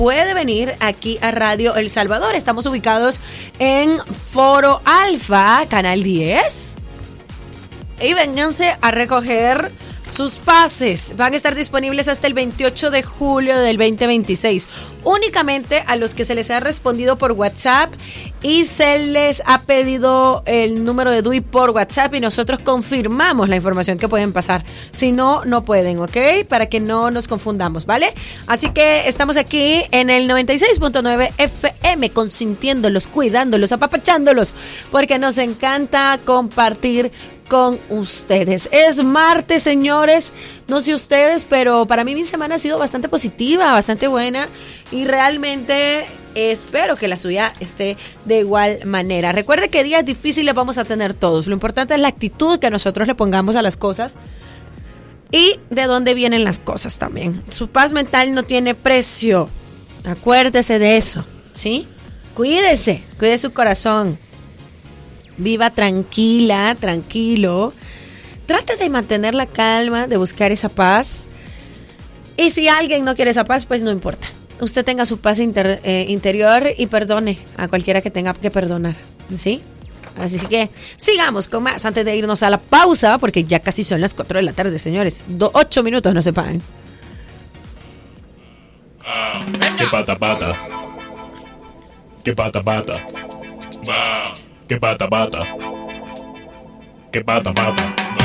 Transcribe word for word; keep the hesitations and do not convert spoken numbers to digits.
puede venir aquí a Radio El Salvador. Estamos ubicados en Foro Alfa, Canal diez. Y vénganse a recoger sus pases. Van a estar disponibles hasta el veintiocho de julio del veinte veintiséis. Únicamente a los que se les ha respondido por WhatsApp y se les ha pedido el número de D U I por WhatsApp y nosotros confirmamos la información que pueden pasar. Si no, no pueden, ¿ok? Para que no nos confundamos, ¿vale? Así que estamos aquí en el noventa y seis punto nueve F M, consintiéndolos, cuidándolos, apapachándolos, porque nos encanta compartir con ustedes. Es martes, señores. No sé ustedes, pero para mí mi semana ha sido bastante positiva, bastante buena y realmente espero que la suya esté de igual manera. Recuerde que días difíciles vamos a tener todos. Lo importante es la actitud que nosotros le pongamos a las cosas y de dónde vienen las cosas también. Su paz mental no tiene precio. Acuérdese de eso, ¿sí? Cuídese, cuide su corazón. Viva tranquila, tranquilo. Trate de mantener la calma, de buscar esa paz. Y si alguien no quiere esa paz, pues no importa. Usted tenga su paz inter, eh, interior y perdone a cualquiera que tenga que perdonar, ¿sí? Así que sigamos con más antes de irnos a la pausa, porque ya casi son las cuatro de la tarde, señores. Do, ocho minutos no se pagan. Ah, qué pata pata. Qué pata pata. Ah. ¡Qué pata pata! ¡Qué pata pata!